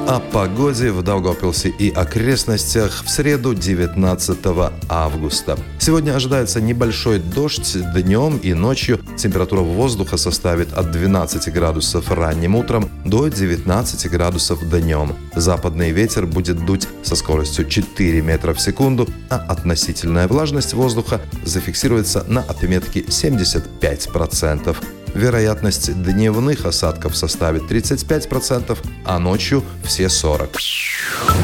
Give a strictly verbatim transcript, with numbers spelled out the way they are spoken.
О погоде в Даугавпилсе и окрестностях в среду девятнадцатого августа. Сегодня ожидается небольшой дождь днем и ночью. Температура воздуха составит от двенадцати градусов ранним утром до девятнадцати градусов днем. Западный ветер будет дуть со скоростью четыре метра в секунду, а относительная влажность воздуха зафиксируется на отметке семьдесят пять процентов. Вероятность дневных осадков составит тридцать пять процентов, а ночью все сорок процентов.